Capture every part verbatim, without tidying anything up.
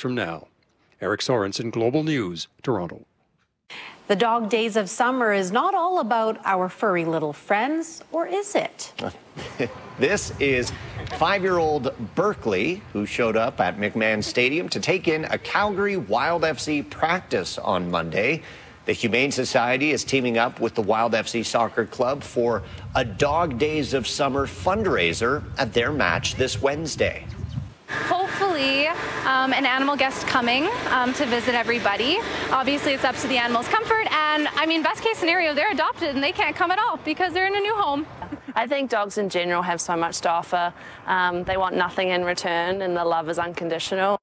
from now. Eric Sorensen, Global News, Toronto. The dog days of summer is not all about our furry little friends, or is it? This is five-year-old Berkeley, who showed up at McMahon Stadium to take in a Calgary Wild F C practice on Monday. The Humane Society is teaming up with the Wild F C Soccer Club for a Dog Days of Summer fundraiser at their match this Wednesday. Hopefully, um, an animal guest coming um, to visit everybody. Obviously, it's up to the animal's comfort. And I mean, best case scenario, they're adopted and they can't come at all because they're in a new home. I think dogs in general have so much to offer. Um, they want nothing in return and the love is unconditional.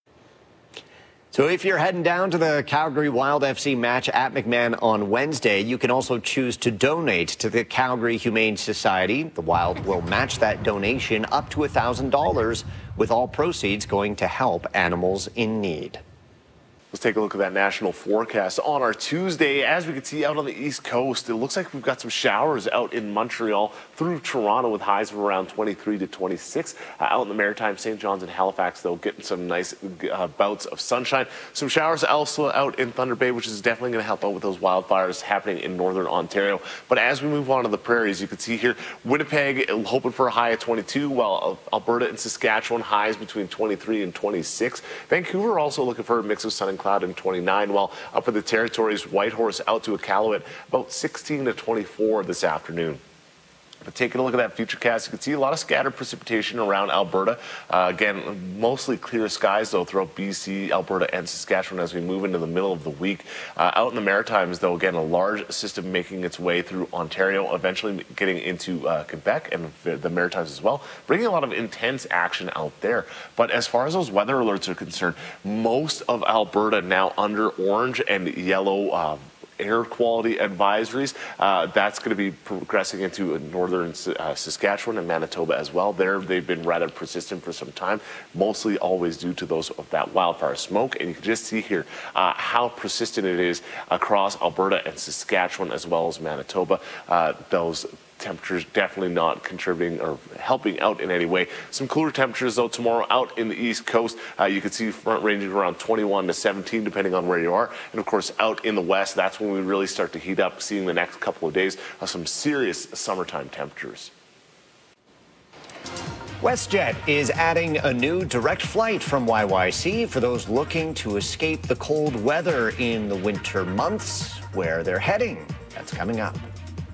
So if you're heading down to the Calgary Wild F C match at McMahon on Wednesday, you can also choose to donate to the Calgary Humane Society. The Wild will match that donation up to one thousand dollars, with all proceeds going to help animals in need. Let's take a look at that national forecast on our Tuesday. As we can see out on the East Coast, it looks like we've got some showers out in Montreal through Toronto with highs of around twenty-three to twenty-six. Uh, out in the Maritime, Saint John's and Halifax, though, getting some nice uh, bouts of sunshine. Some showers also out in Thunder Bay, which is definitely going to help out with those wildfires happening in northern Ontario. But as we move on to the prairies, you can see here, Winnipeg hoping for a high of twenty-two, while Alberta and Saskatchewan highs between twenty-three and twenty-six. Vancouver also looking for a mix of sun and cloud in twenty-nine, while up in the Territories, Whitehorse out to Iqaluit about sixteen to twenty-four this afternoon. But taking a look at that futurecast, you can see a lot of scattered precipitation around Alberta. Uh, again, mostly clear skies, though, throughout B C, Alberta, and Saskatchewan as we move into the middle of the week. Uh, out in the Maritimes, though, again, a large system making its way through Ontario, eventually getting into uh, Quebec and the Maritimes as well, bringing a lot of intense action out there. But as far as those weather alerts are concerned, most of Alberta now under orange and yellow uh, air quality advisories. Uh, that's going to be progressing into northern uh, Saskatchewan and Manitoba as well. There, they've been rather persistent for some time, mostly always due to those of that wildfire smoke. And you can just see here uh, how persistent it is across Alberta and Saskatchewan as well as Manitoba. Uh, those temperatures definitely not contributing or helping out in any way. Some cooler temperatures, though, tomorrow out in the East Coast. Uh, you can see front ranging around twenty-one to seventeen, depending on where you are. And, of course, out in the West, that's when we really start to heat up, seeing the next couple of days of some serious summertime temperatures. WestJet is adding a new direct flight from Y Y C for those looking to escape the cold weather in the winter months. Where they're heading, that's coming up.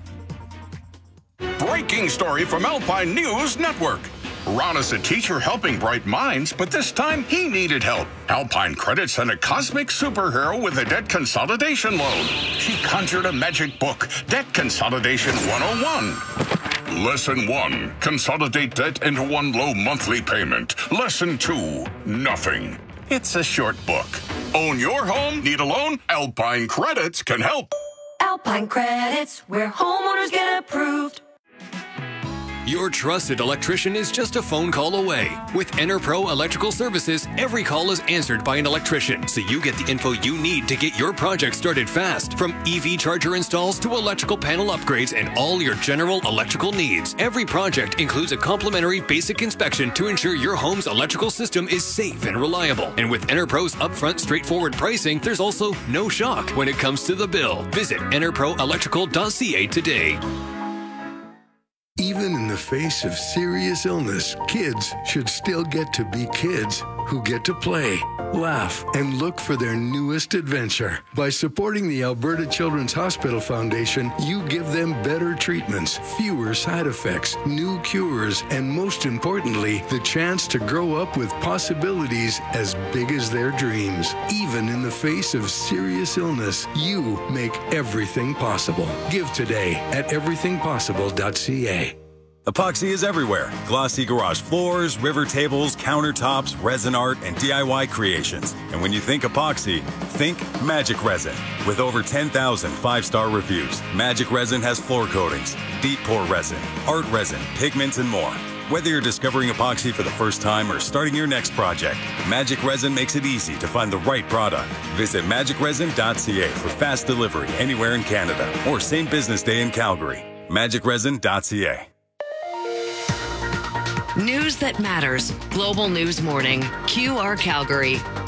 Breaking story from Alpine News Network. Ron is a teacher helping bright minds, but this time he needed help. Alpine Credit sent a cosmic superhero with a debt consolidation loan. She conjured a magic book, Debt Consolidation one oh one. Lesson one, consolidate debt into one low monthly payment. Lesson two, nothing. It's a short book. Own your home? Need a loan? Alpine Credits can help. Alpine Credits, where homeowners get approved. Your trusted electrician is just a phone call away. With EnerPro Electrical Services, every call is answered by an electrician, so you get the info you need to get your project started fast. From E V charger installs to electrical panel upgrades and all your general electrical needs. Every project includes a complimentary basic inspection to ensure your home's electrical system is safe and reliable. And with EnerPro's upfront straightforward pricing, there's also no shock when it comes to the bill. Visit enerpro electrical dot c a today. Even in the face of serious illness, kids should still get to be kids who get to play, laugh, and look for their newest adventure. By supporting the Alberta Children's Hospital Foundation, you give them better treatments, fewer side effects, new cures, and most importantly, the chance to grow up with possibilities as big as their dreams. Even in the face of serious illness, you make everything possible. Give today at everything possible dot c a. Epoxy is everywhere. Glossy garage floors, river tables, countertops, resin art, and D I Y creations. And when you think epoxy, think Magic Resin. With over ten thousand five-star reviews, Magic Resin has floor coatings, deep pour resin, art resin, pigments, and more. Whether you're discovering epoxy for the first time or starting your next project, Magic Resin makes it easy to find the right product. Visit magic resin dot c a for fast delivery anywhere in Canada or same business day in Calgary. magic resin dot c a. News that matters. Global News Morning. Q R Calgary.